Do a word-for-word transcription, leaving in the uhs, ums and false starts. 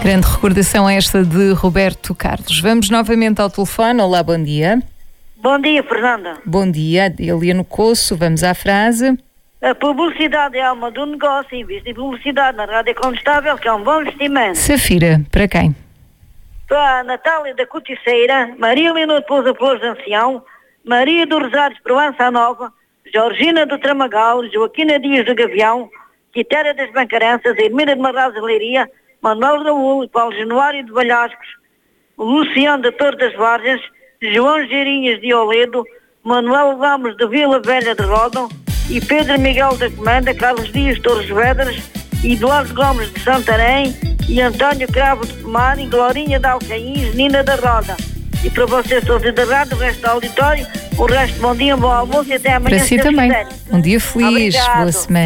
Grande recordação esta de Roberto Carlos. Vamos novamente ao telefone. Olá, bom dia. Bom dia, Fernanda. Bom dia, Eliano Coço. Vamos à frase. A publicidade é alma do negócio. Investe em publicidade na rádio Condestável, que é um bom investimento. Safira, para quem? Para a Natália da Coticeira, Maria Leonor de Pousa Flores Ancião, Maria do Rosário de Provença Nova, Georgina do Tramagal, Joaquina Dias do Gavião, Quitéria das Bancarenças, Hermina de Marraz de Leiria, Manuel Raul, Paulo Januário de Balhascos, Luciano de Torre das Vargas, João Geirinhas de Oledo, Manuel Ramos de Vila Velha de Rodão e Pedro Miguel da Comenda, Carlos Dias de Torres Vedras, Eduardo Gomes de Santarém e António Cravo de Pomar e Glorinha de Alcaíns, Nina da Roda. E para vocês todos da rádio, o resto do auditório, o resto bom dia, bom almoço e até amanhã. Para si também. Um dia feliz, Obrigado. Boa semana.